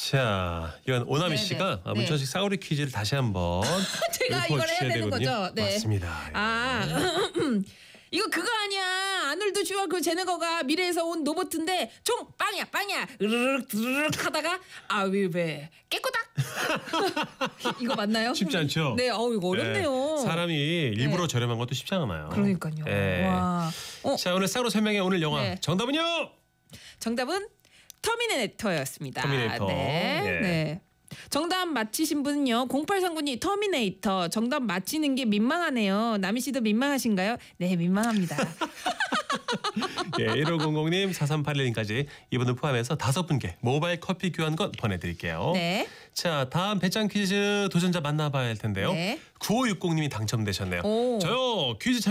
자, 이건 오나미 네네. 씨가 네. 문천식 싸구리 퀴즈를 다시 한번 제가 이걸 해야 읊어주셔야 되는 되거든요. 거죠? 네. 맞습니다. 아, 이거 그거 아니야. 아놀드 슈와르제네거가 미래에서 온 로봇인데 총 빵이야. 으르륵 드르륵 하다가 왜 깨꼬닥. 이거 맞나요? 쉽지 않죠? 네, 이거 어렵네요. 네, 사람이 일부러 저렴한 것도 쉽지 않아요. 그러니까요. 네. 와. 자, 오늘 싸구로 설명의 오늘 영화 네. 정답은요? 정답은 터미네이터였습니다. 터미네이터. 네. 예. 네. 정답 맞히신 분은요. 0839님 터미네이터. 정답 맞히는 게 민망하네요. 남희 씨도 민망하신가요? 네, 민망합니다. 예, 1500님, 4381님까지 이분을 포함해서 5분께 모바일 커피 교환권 보내드릴게요. 네. 자, 다음 배짱 퀴즈 도전자 만나봐야 할 텐데요. 네. 9560님이 당첨되셨네요. 오. 저요 퀴즈